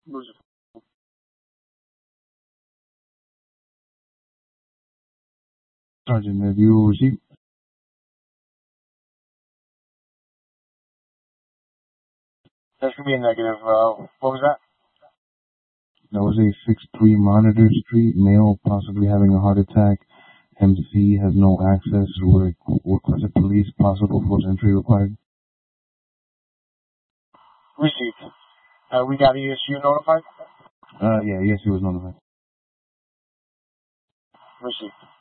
Sergeant, have you received? That should be a negative. What was that? That was a 6-3 Monitor Street, male possibly having a heart attack. MC has no access. Requested police, possible force entry required. Received. We got ESU notified? Yeah, yes, he was notified. Received.